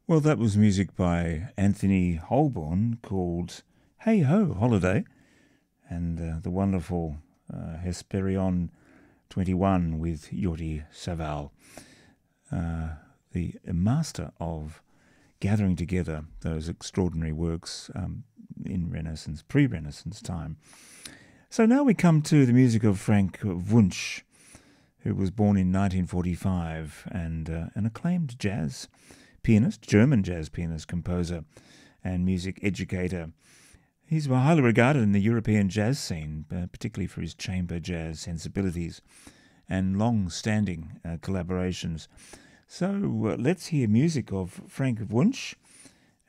Well, that was music by Anthony Holborn called Hey Ho Holiday, and the wonderful Hesperion 21 with Yori Saval, the master of gathering together those extraordinary works in Renaissance, pre-Renaissance time. So now we come to the music of Frank Wunsch, who was born in 1945 and an acclaimed jazz pianist, German jazz pianist, composer, and music educator. He's highly regarded in the European jazz scene, particularly for his chamber jazz sensibilities and long-standing collaborations. So let's hear music of Frank Wunsch